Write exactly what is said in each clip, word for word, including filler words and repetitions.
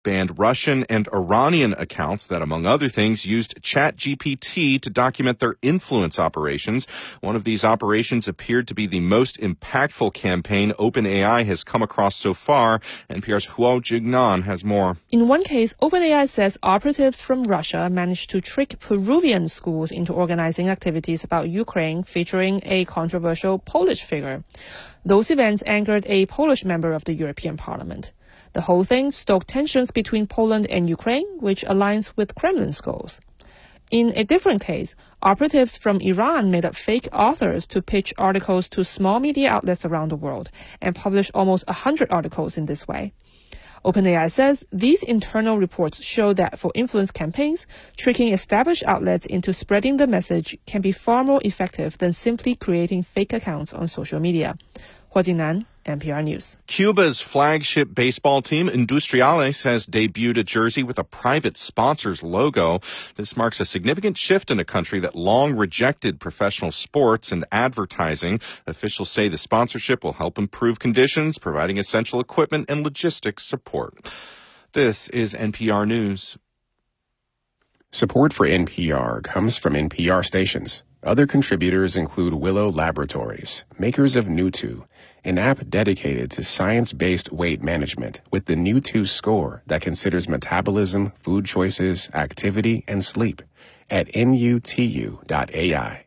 banned Russian and Iranian accounts that, among other things, used ChatGPT to document their influence operations. One of these operations appeared to be the most impactful campaign OpenAI has come across so far. N P R's Huo Jingnan has more. In one case, OpenAI says operatives from Russia managed to trick Peruvian schools into organizing activities about Ukraine featuring a controversial Polish figure. Those events angered a Polish member of the European Parliament. The whole thing stoked tensions between Poland and Ukraine, which aligns with Kremlin's goals. In a different case, operatives from Iran made up fake authors to pitch articles to small media outlets around the world and published almost one hundred articles in this way. OpenAI says these internal reports show that for influence campaigns, tricking established outlets into spreading the message can be far more effective than simply creating fake accounts on social media. Huo Jingnan, N P R News. Cuba's flagship baseball team, Industriales, has debuted a jersey with a private sponsor's logo. This marks a significant shift in a country that long rejected professional sports and advertising. Officials say the sponsorship will help improve conditions, providing essential equipment and logistics support. This is N P R News. Support for N P R comes from N P R stations. Other contributors include Willow Laboratories, makers of Newtwo, an app dedicated to science-based weight management with the Newtwo score that considers metabolism, food choices, activity, and sleep at N U T U dot A I.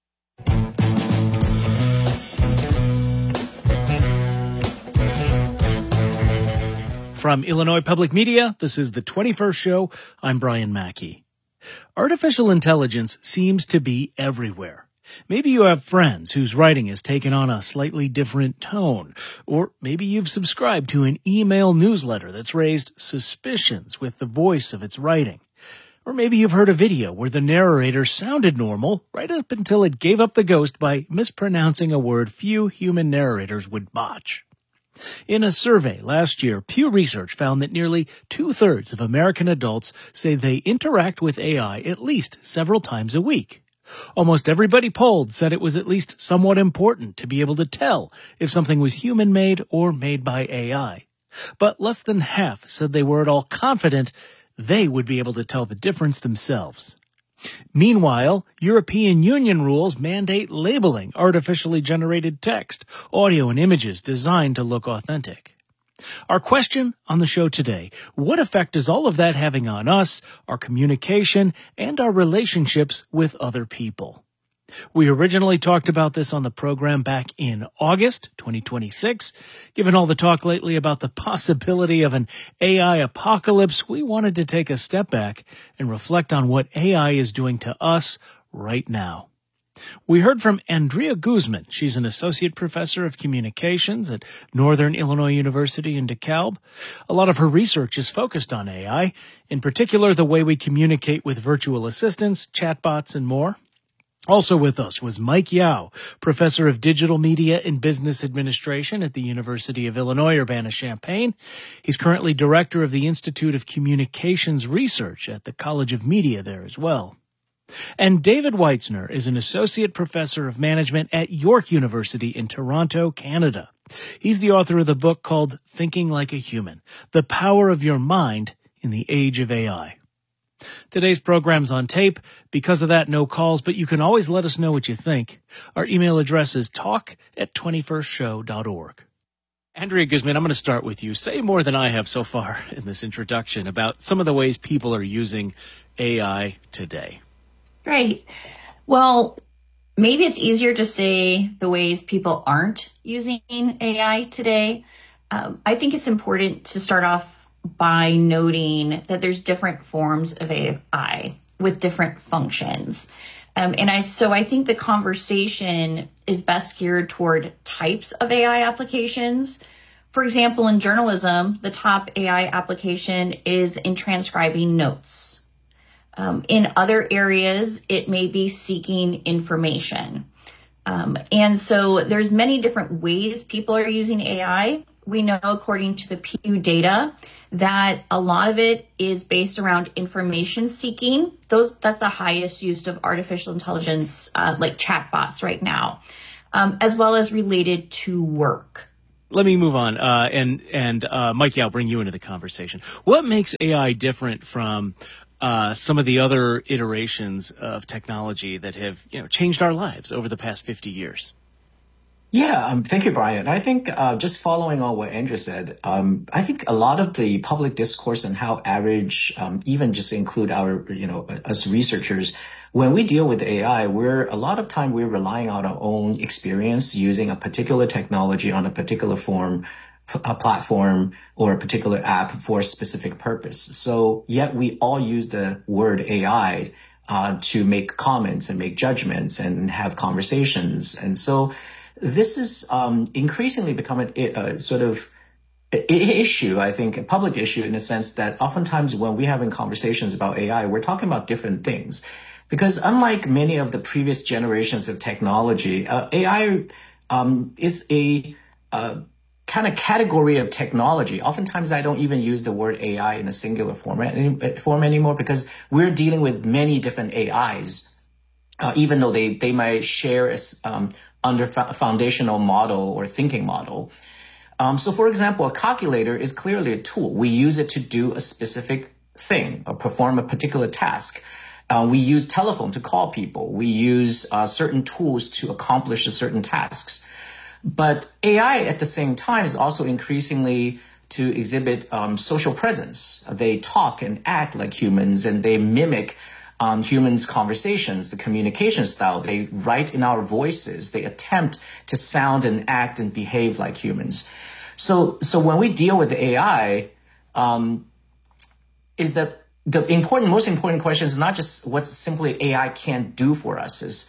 From Illinois Public Media, this is the twenty-first show. I'm Brian Mackey. Artificial intelligence seems to be everywhere. Maybe you have friends whose writing has taken on a slightly different tone, or maybe you've subscribed to an email newsletter that's raised suspicions with the voice of its writing. Or maybe you've heard a video where the narrator sounded normal right up until it gave up the ghost by mispronouncing a word few human narrators would botch. In a survey last year, Pew Research found that nearly two-thirds of American adults say they interact with A I at least several times a week. Almost everybody polled said it was at least somewhat important to be able to tell if something was human-made or made by A I. But less than half said they were at all confident they would be able to tell the difference themselves. Meanwhile, European Union rules mandate labeling artificially generated text, audio, and images designed to look authentic. Our question on the show today: what effect is all of that having on us, our communication, and our relationships with other people? We originally talked about this on the program back in August twenty twenty-six. Given all the talk lately about the possibility of an A I apocalypse, we wanted to take a step back and reflect on what A I is doing to us right now. We heard from Andrea Guzman. She's an associate professor of communications at Northern Illinois University in DeKalb. A lot of her research is focused on A I, in particular the way we communicate with virtual assistants, chatbots, and more. Also with us was Mike Yao, professor of digital media and business administration at the University of Illinois Urbana-Champaign. He's currently director of the Institute of Communications Research at the College of Media there as well. And David Weitzner is an associate professor of management at York University in Toronto, Canada. He's the author of the book called Thinking Like a Human: The Power of Your Mind in the Age of A I. Today's program's on tape. Because of that, no calls, but you can always let us know what you think. Our email address is talk at twenty-first show dot org. Andrea Guzman, I'm going to start with you. Say more than I have so far in this introduction about some of the ways people are using A I today. Great. Well, maybe it's easier to say the ways people aren't using A I today. Um, I think it's important to start off by noting that there's different forms of A I with different functions. Um, and I so I think the conversation is best geared toward types of A I applications. For example, in journalism, the top A I application is in transcribing notes. Um, in other areas, it may be seeking information. Um, and so there's many different ways people are using A I. We know, according to the Pew data, that a lot of it is based around information seeking. Those that's the highest use of artificial intelligence, uh, like chatbots right now, um, as well as related to work. let me move on. Uh, and and uh, Mikey, I'll bring you into the conversation. What makes A I different from uh, some of the other iterations of technology that have, you know, changed our lives over the past fifty years? Yeah, um, thank you, Brian. I think uh, just following on what Andrew said, um, I think a lot of the public discourse and how average, um, even just include our, you know, us researchers, when we deal with A I, we're a lot of time we're relying on our own experience using a particular technology on a particular form, a platform, or a particular app for a specific purpose. So yet we all use the word A I uh, to make comments and make judgments and have conversations, and so. This is um, increasingly becoming a, a sort of a issue, I think, a public issue in the sense that oftentimes when we're having conversations about A I, we're talking about different things. Because unlike many of the previous generations of technology, uh, A I um, is a uh, kind of category of technology. Oftentimes, I don't even use the word A I in a singular format, any, form anymore because we're dealing with many different A Is, uh, even though they, they might share a, um, under foundational model or thinking model. Um, so for example, a calculator is clearly a tool. We use it to do a specific thing or perform a particular task. Uh, we use telephone to call people. We use uh, certain tools to accomplish certain tasks. But A I at the same time is also increasingly to exhibit um, social presence. They talk and act like humans and they mimic Um, humans' conversations, the communication style. They write in our voices. They attempt to sound and act and behave like humans. So, so when we deal with A I, um, is that the important, most important question is not just what simply A I can't do for us, is,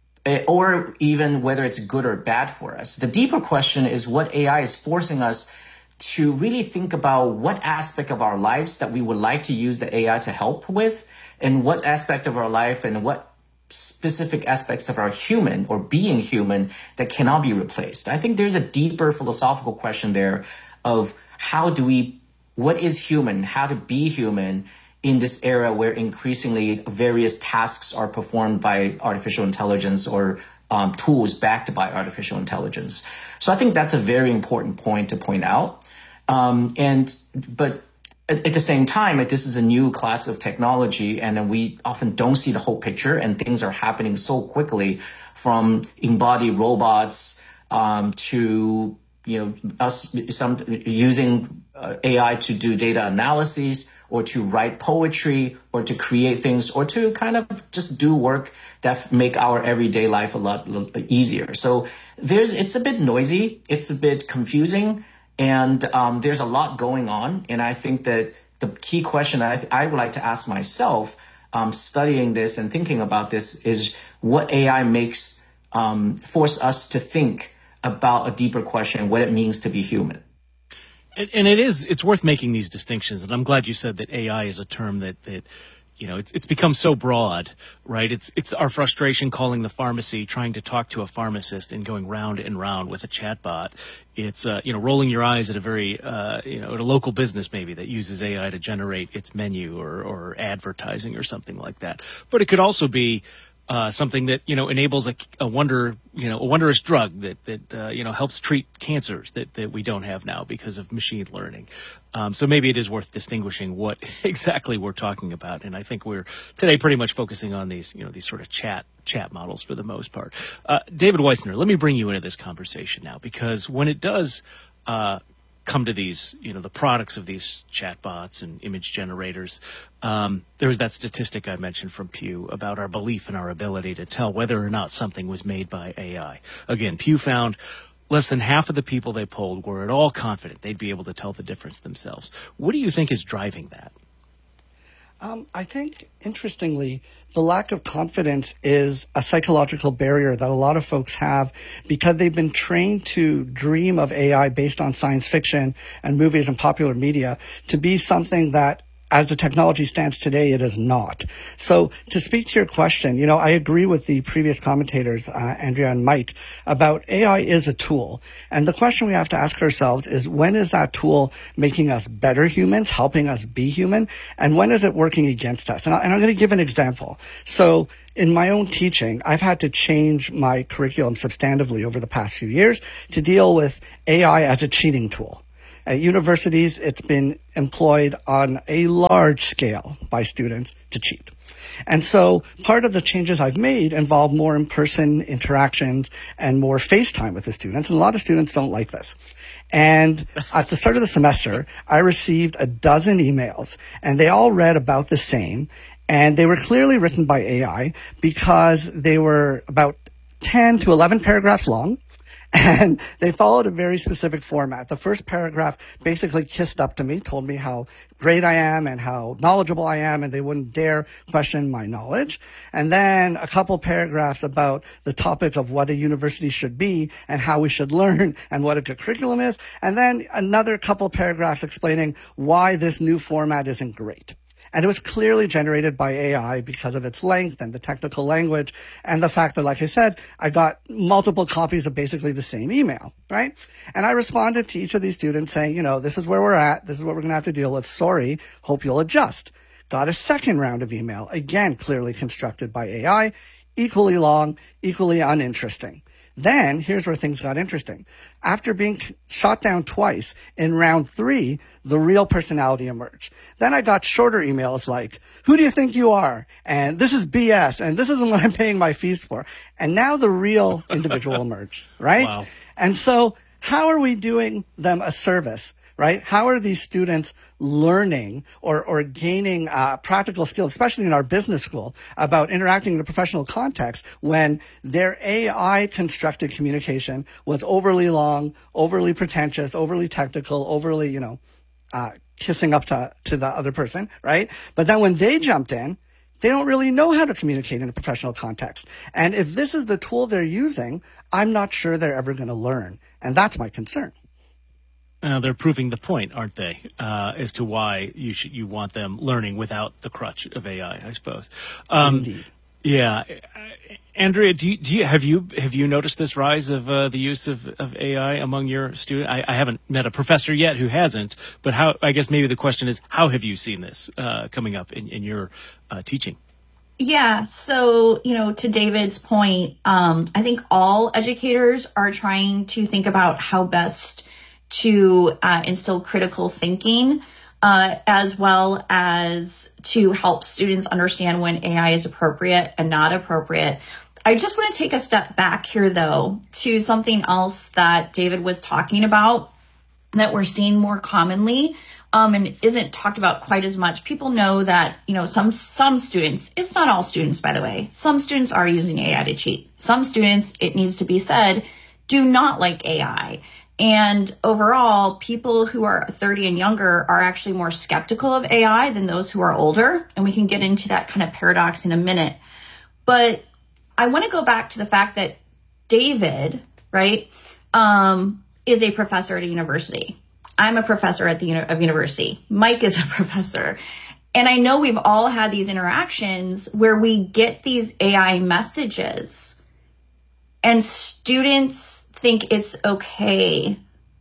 or even whether it's good or bad for us. The deeper question is what A I is forcing us to really think about what aspect of our lives that we would like to use the A I to help with, and what aspect of our life and what specific aspects of our human or being human that cannot be replaced. I think there's a deeper philosophical question there of how do we, what is human, how to be human in this era where increasingly various tasks are performed by artificial intelligence or um, tools backed by artificial intelligence. So I think that's a very important point to point out. Um, and, but At the same time, this is a new class of technology, and we often don't see the whole picture, and things are happening so quickly, from embodied robots um, to you know us some using uh, A I to do data analysis, or to write poetry, or to create things, or to kind of just do work that make our everyday life a lot easier. So there's it's a bit noisy, it's a bit confusing. And um, there's a lot going on. And I think that the key question I, I would like to ask myself, um, studying this and thinking about this, is what A I makes um, force us to think about a deeper question, what it means to be human. And, and it is, it's worth making these distinctions. And I'm glad you said that A I is a term that, that you know, it's, it's become so broad, right? It's, it's our frustration calling the pharmacy, trying to talk to a pharmacist and going round and round with a chatbot. It's, uh, you know, rolling your eyes at a very, uh, you know, at a local business maybe that uses A I to generate its menu or, or advertising or something like that. But it could also be uh, something that, you know, enables a, a wonder, you know, a wondrous drug that, that, uh, you know, helps treat cancers that, that we don't have now because of machine learning. Um, so maybe it is worth distinguishing what exactly we're talking about. And I think we're today pretty much focusing on these, you know, these sort of chat, chat models for the most part. Uh, David Weissner, let me bring you into this conversation now, because when it does, uh, come to these, you know, the products of these chatbots and image generators, um, there was that statistic I mentioned from Pew about our belief in our ability to tell whether or not something was made by A I. Again, Pew found less than half of the people they polled were at all confident they'd be able to tell the difference themselves. What do you think is driving that? Um, I think, interestingly, the lack of confidence is a psychological barrier that a lot of folks have because they've been trained to dream of A I based on science fiction and movies and popular media to be something that as the technology stands today, it is not. So to speak to your question, you know, I agree with the previous commentators, uh, Andrea and Mike, about A I is a tool. And the question we have to ask ourselves is, when is that tool making us better humans, helping us be human? And when is it working against us? And, I, and I'm going to give an example. So in my own teaching, I've had to change my curriculum substantively over the past few years to deal with A I as a cheating tool. At universities, it's been employed on a large scale by students to cheat. And so part of the changes I've made involve more in-person interactions and more face time with the students. And a lot of students don't like this. And at the start of the semester, I received a dozen emails, and they all read about the same. And they were clearly written by A I because they were about ten to eleven paragraphs long. And they followed a very specific format. The first paragraph basically kissed up to me, told me how great I am and how knowledgeable I am, and they wouldn't dare question my knowledge. And then a couple paragraphs about the topic of what a university should be and how we should learn and what a good curriculum is. And then another couple paragraphs explaining why this new format isn't great. And it was clearly generated by A I because of its length and the technical language and the fact that, like I said, I got multiple copies of basically the same email, right? And I responded to each of these students saying, you know, this is where we're at. This is what we're going to have to deal with. Sorry. Hope you'll adjust. Got a second round of email, again, clearly constructed by A I, equally long, equally uninteresting. Then, here's where things got interesting. After being shot down twice, in round three, the real personality emerged. Then I got shorter emails like, who do you think you are? And this is B S, and this isn't what I'm paying my fees for. And now the real individual emerged, right? Wow. And so, how are we doing them a service? Right? How are these students learning or, or gaining uh, practical skills, especially in our business school, about interacting in a professional context when their A I-constructed communication was overly long, overly pretentious, overly technical, overly, you know, uh, kissing up to, to the other person, right? But then when they jumped in, they don't really know how to communicate in a professional context. And if this is the tool they're using, I'm not sure they're ever going to learn. And that's my concern. Uh, they're proving the point, aren't they, uh, as to why you should, you want them learning without the crutch of A I, I suppose. Um, Indeed. Yeah. Andrea, do you, do you, have you have you noticed this rise of uh, the use of, of A I among your students? I, I haven't met a professor yet who hasn't, but how? I guess maybe the question is, how have you seen this uh, coming up in, in your uh, teaching? Yeah. So, you know, to David's point, um, I think all educators are trying to think about how best to uh, instill critical thinking, uh, as well as to help students understand when A I is appropriate and not appropriate. I just want to take a step back here, though, to something else that David was talking about that we're seeing more commonly, um, and isn't talked about quite as much. People know that, you know, some some students, it's not all students, by the way, some students are using A I to cheat. Some students, it needs to be said, do not like A I. And overall, people who are thirty and younger are actually more skeptical of A I than those who are older. And we can get into that kind of paradox in a minute. But I want to go back to the fact that David, right, um, is a professor at a university. I'm a professor at the uni- of university. Mike is a professor. And I know we've all had these interactions where we get these A I messages and students think it's okay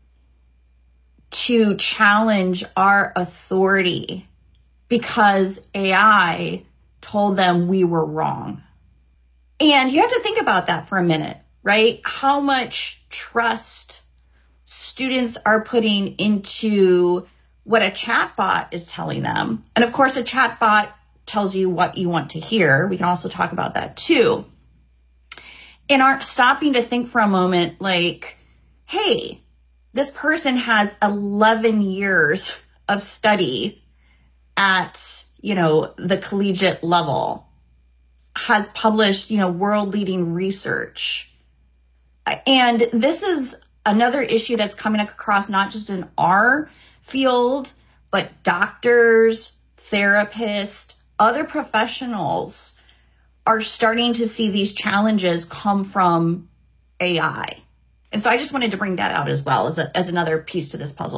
to challenge our authority because A I told them we were wrong. And you have to think about that for a minute, right? How much trust students are putting into what a chatbot is telling them. And of course, a chatbot tells you what you want to hear. We can also talk about that too. And aren't stopping to think for a moment like, hey, this person has eleven years of study at, you know, the collegiate level, has published, you know, world leading research. And this is another issue that's coming across not just in our field, but doctors, therapists, other professionals are starting to see these challenges come from A I. And so I just wanted to bring that out as well as, a, as another piece to this puzzle.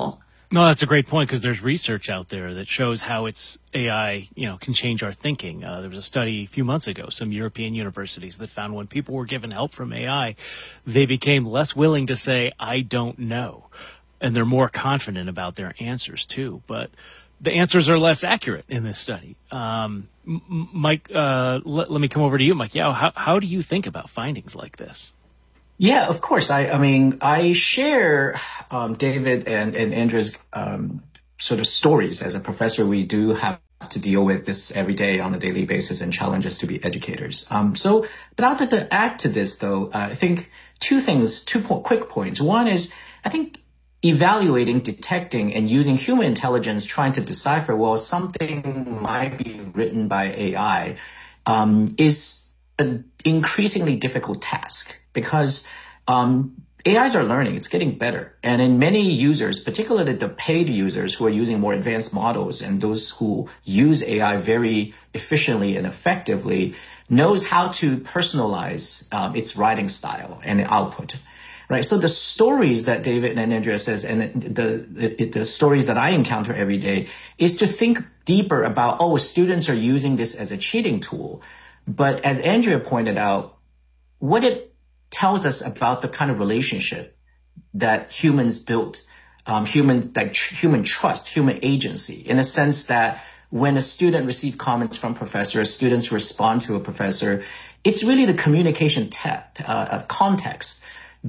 No, that's a great point, because there's research out there that shows how it's A I, you know, can change our thinking. Uh, there was a study a few months ago, some European universities that found when people were given help from A I, they became less willing to say, I don't know. And they're more confident about their answers, too. But the answers are less accurate in this study. Um, M- Mike, uh, let, let me come over to you, Mike. Yeah, how, how do you think about findings like this? Yeah, of course. I, I mean, I share um, David and, and Andrew's um, sort of stories. As a professor, we do have to deal with this every day on a daily basis and challenges to be educators. Um, so, but I'll have to add to this, though, uh, I think two things, two po- quick points. One is, I think, evaluating, detecting, and using human intelligence, trying to decipher, well, something might be written by A I, um, is an increasingly difficult task. Because um, A Is are learning, it's getting better. And in many users, particularly the paid users who are using more advanced models and those who use A I very efficiently and effectively, knows how to personalize um, its writing style and output. Right. So the stories that David and Andrea says, and the, the the stories that I encounter every day, is to think deeper about, oh, students are using this as a cheating tool. But as Andrea pointed out, what it tells us about the kind of relationship that humans built, um, human like tr- human trust, human agency, in a sense that when a student receives comments from professors, students respond to a professor, it's really the communication te- uh, context,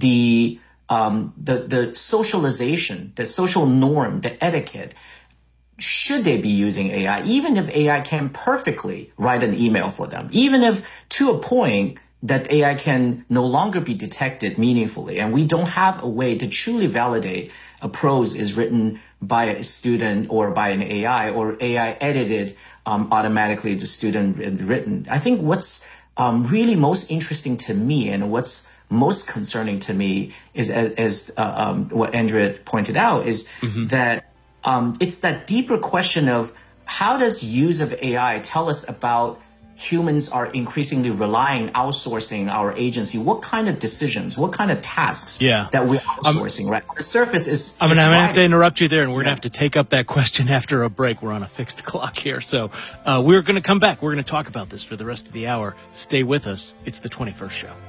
the um, the the socialization, the social norm, the etiquette. Should they be using A I, even if A I can perfectly write an email for them, even if to a point that A I can no longer be detected meaningfully, and we don't have a way to truly validate a prose is written by a student or by an A I, or A I edited um, automatically the student written. I think what's um, really most interesting to me and what's most concerning to me is, as, as uh, um, what Andrea pointed out, is mm-hmm. that um, it's that deeper question of how does use of A I tell us about humans are increasingly relying, outsourcing our agency. What kind of decisions, what kind of tasks yeah. that we're outsourcing, um, right? The surface is I'm going to have to interrupt you there, and we're yeah. going to have to take up that question after a break. We're on a fixed clock here. So uh, we're going to come back. We're going to talk about this for the rest of the hour. Stay with us. It's the twenty-first Show.